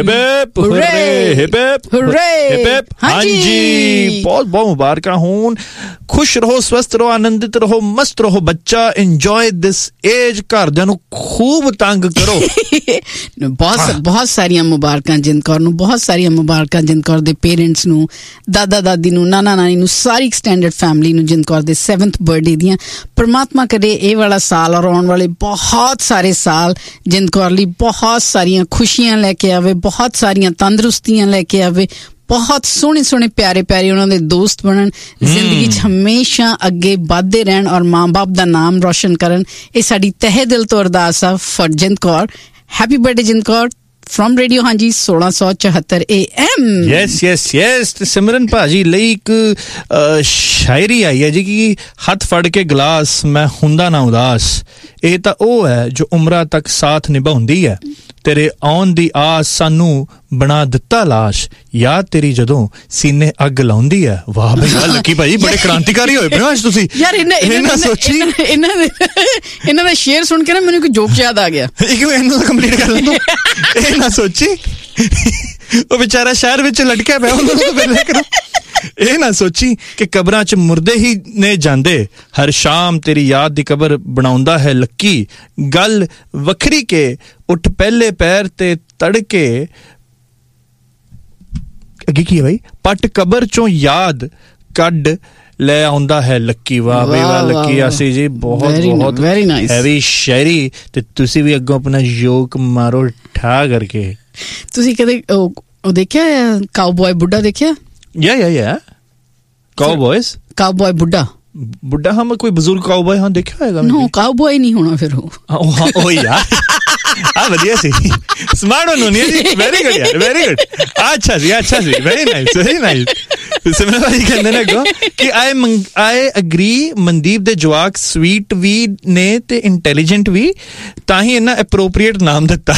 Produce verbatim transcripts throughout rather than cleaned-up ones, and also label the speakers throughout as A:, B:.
A: Hip hip hurray, hip hip hip hip. हाँ जी, बहुत बहुत मुबारक होन। खुश रहो, स्वस्थ रहो, आनंदित रहो, मस्त रहो बच्चा। Enjoy this as. घरदिਆਂ ਨੂੰ खूब तंग करो।
B: बहुत हाँ। बहुत सारियां मुबारकां जिंद कौर ਨੂੰ, बहुत ਸਾਰੀਆਂ ਮੁਬਾਰਕਾਂ ਜਿੰਦ ਕੌਰ ਦੇ ਪੇਰੈਂਟਸ ਨੂੰ, ਦਾਦਾ ਦਾਦੀ ਨੂੰ, ਨਾਨਾ ਨਾਨੀ ਨੂੰ, ਸਾਰੀ ਐਕਸਟੈਂਡਡ ਫੈਮਿਲੀ ਨੂੰ ਜਿੰਦ ਕੌਰ ਦੇ ਸੈਵੰਥ ਬਰਥਡੇ ਦੀਆਂ। ਪਰਮਾਤਮਾ ਕਰੇ ਇਹ ਵਾਲਾ ਸਾਲ ਔਰ ਆਉਣ ਵਾਲੇ ਬਹੁਤ ਸਾਰੇ ਸਾਲ ਜਿੰਦ ਕੌਰ ਲਈ ਬਹੁਤ ਸਾਰੀਆਂ ਖੁਸ਼ੀਆਂ ਲੈ ਕੇ ਆਵੇ, ਬਹੁਤ ਸਾਰੀਆਂ ਤੰਦਰੁਸਤੀਆਂ ਲੈ ਕੇ ਆਵੇ, ਬਹੁਤ ਸੋਹਣੇ ਸੋਹਣੇ ਪਿਆਰੇ ਪਿਆਰੇ ਉਹਨਾਂ ਦੇ ਦੋਸਤ ਬਣਨ, ਜ਼ਿੰਦਗੀ 'ਚ ਹਮੇਸ਼ਾ ਅੱਗੇ ਵੱਧਦੇ ਰਹਿਣ ਔਰ ਮਾਂ ਬਾਪ ਦਾ ਨਾਮ ਰੋਸ਼ਨ ਕਰਨ। ਇਹ ਸਾਡੀ ਤਹਿ ਦਿਲ ਤੋਂ ਅਰਦਾਸ ਆ for Jind Kaur. Happy birthday Jind Kaur from radio हाँ जी सोलह सौ चौहत्तर A M.
A: Yes yes yes. ते सिमरन भाजी ਲਈ ਇੱਕ ਸ਼ਾਇਰੀ ਆਈ ਹੈ ਜੀ ਕਿ ਹੱਥ ਫੜ ਕੇ ਗਲਾਸ ਮੈਂ ਹੁੰਦਾ ਨਾ ਉਦਾਸ। ਇਹ ਤਾਂ ਉਹ ਹੈ ਜੋ ਉਮਰਾਂ ਤੱਕ ਸਾਥ ਨਿਭਾਉਂਦੀ ਹੈ, ਤੇਰੇ ਆਉਣ ਦੀ ਆਸ ਸਾਨੂੰ ਬਣਾ ਦਿੱਤਾ ਲਾਸ਼, ਯਾਦ ਤੇਰੀ ਜਦੋਂ ਸੀਨੇ ਅੱਗ ਲਾਉਂਦੀ ਹੈ। ਵਾਹ ਬਈ ਵਾਹ, ਲੱਕੀ ਭਾਜੀ ਬੜੇ ਕ੍ਰਾਂਤੀਕਾਰੀ ਹੋਏ ਪਏ ਅੱਜ ਤੁਸੀਂ ਯਾਰ। ਇਹਨਾਂ ਸੋਚੀ
B: ਇਹਨਾਂ ਦੇ ਇਹਨਾਂ ਦਾ ਸ਼ੇਰ ਸੁਣ ਕੇ ਨਾ ਮੈਨੂੰ ਕੋਈ ਜੋਕ ਯਾਦ ਆ ਗਿਆ।
A: ਇੱਕ ਇਹਨੂੰ ਕੰਪਲੀਟ ਕਰ ਲਓ। ਇਹ ਨਾ ਸੋਚੀ ਉਹ ਵਿਚਾਰਾ ਸ਼ਹਿਰ ਵਿੱਚ ਲਟਕਿਆ ਪਿਆ, ਉਹਨੂੰ ਤਾਂ ਪਹਿਲੇ ਕਰੋ। ਇਹ ਨਾ ਸੋਚੀ ਕਿ ਕਬਰਾਂ 'ਚ ਮੁਰਦੇ ਹੀ ਨੇ ਜਾਂਦੇ, ਹਰ ਸ਼ਾਮ ਤੇਰੀ ਯਾਦ ਦੀ ਕਬਰ ਬਣਾਉਂਦਾ ਹੈ ਲੱਕੀ। ਗੱਲ ਵੱਖਰੀ ਕੇ ਉੱਠ ਪਹਿਲੇ ਪੈਰ ਤੇ ਤੜਕੇ, ਅੱਗੇ ਕੀ ਹੈ ਬਾਈ, ਪੱਟ ਕਬਰ 'ਚੋਂ ਯਾਦ ਕੱਢ ਲੈ ਆਉਂਦਾ ਹੈ ਲੱਕੀ। ਵਾਹ ਬਈ ਵਾਹ ਲੱਕੀ ਆਸੀ ਜੀ, ਬਹੁਤ ਬਹੁਤ ਹੈਵੀ ਸ਼ਾਇਰੀ। ਤੇ ਤੁਸੀਂ ਵੀ ਅੱਗੋਂ ਆਪਣਾ ਯੋਗ ਮਾਰੋ ਠਾ ਕਰਕੇ।
B: ਤੁਸੀਂ ਕਦੇ ਉਹ ਦੇਖਿਆ ਕਾਊਬॉय ਬੁੱਢਾ ਦੇਖਿਆ?
A: या या या काउबॉयज
B: काउबॉय बुड्ढा
A: बुड्ढा हम कोई बुजुर्ग काउबॉय हाँ देखा होगा।
B: नो काउबॉय नहीं होना फिर वो।
A: ओ यार हाँ बढ़िया सी स्मार्ट हो नोनी जी, वेरी गुड यार, वेरी गुड। अच्छा जी अच्छा जी, वेरी नाइस वेरी नाइस। सिमरन भाई कहंदे ने को कि आई I agree Mandeep they जवाक sweet भी ने ते इंटेलिजेंट भी, ताही इन्ना एप्रोप्रिएट नाम दिता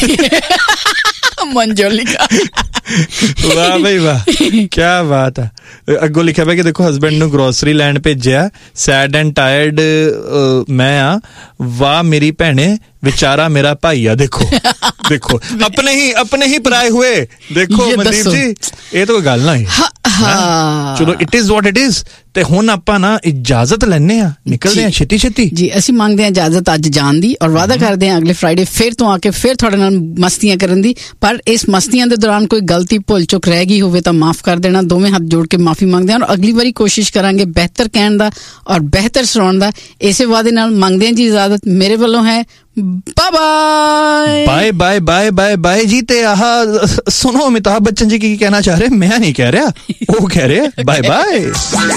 B: मंजोलिका।
A: वाह भाई वाह, क्या बात है। ਅੱਗੋਂ ਲਿਖਿਆ ਪਿਆ ਕਿ ਦੇਖੋ ਹਸਬੈਂਡ ਨੂੰ ਗਰੋਸਰੀ ਲੈਣ ਭੇਜਿਆ, ਸੈਡ ਐਂਡ ਟਾਇਰਡ ਮੈਂ ਆ, ਵਾਹ ਮੇਰੀ ਭੈਣੇ ਵਿਚਾਰਾ ਮੇਰਾ ਭਾਈ ਆ। ਦੇਖੋ ਦੇਖੋ ਆਪਣੇ ਹੀ ਆਪਣੇ ਹੀ ਪਰਾਏ ਹੋਏ। ਦੇਖੋ ਮਨਦੀਪ ਜੀ ਇਹ ਤਾਂ ਕੋਈ ਗੱਲ ਨਾ ਹੈ। ਚਲੋ it is what it is. ਤੇ ਹੁਣ ਆਪਾਂ ਨਾ ਇਜਾਜ਼ਤ ਲੈਣੇ ਆ, ਨਿਕਲਦੇ ਆ ਛੇਤੀ ਛੇਤੀ ਜੀ।
B: ਅਸੀਂ ਮੰਗਦੇ ਆ ਇਜਾਜ਼ਤ ਅੱਜ ਜਾਣ ਦੀ ਔਰ ਵਾਅਦਾ ਕਰਦੇ ਆ ਅਗਲੇ ਫਰਾਈਡੇ ਫਿਰ ਤੋਂ ਆ ਕੇ ਫਿਰ ਤੁਹਾਡੇ ਨਾਲ ਮਸਤੀਆਂ ਕਰਨ ਦੀ। ਪਰ ਇਸ ਮਸਤੀਆਂ ਦੇ ਦੌਰਾਨ ਕੋਈ ਗਲਤੀ ਭੁੱਲ ਚੁੱਕ ਰਹਿ ਗਈ ਹੋਵੇ ਤਾਂ ਮਾਫ ਕਰ ਦੇਣਾ। ਦੋਵੇਂ ਹੱਥ ਜੋੜ ਕੇ ਮਾਫੀ ਮੰਗਦੇ ਆ ਔਰ ਅਗਲੀ ਵਾਰੀ ਕੋਸ਼ਿਸ਼ ਕਰਾਂਗੇ ਬਿਹਤਰ ਕਹਿਣ ਦਾ ਔਰ ਬਿਹਤਰ ਸੁਣਾਉਣ ਦਾ। ਇਸੇ ਵਾਅਦੇ ਨਾਲ ਮੰਗਦੇ ਆ ਜੀ ਇਜਾਜ਼ਤ। ਮੇਰੇ ਵੱਲੋਂ ਹੈ bye bye
A: bye bye bye bye ਜੀ। ਤੇ ਆਹ ਸੁਣੋ ਅਮਿਤਾਭ ਬੱਚਨ ਜੀ ਕੀ ਕਹਿਣਾ ਚਾਹ ਰਹੇ, ਮੈਂ ਨਹੀਂ ਕਹਿ ਰਿਹਾ, ਉਹ ਕਹਿ ਰਹੇ ਬਾਏ ਬਾਏ।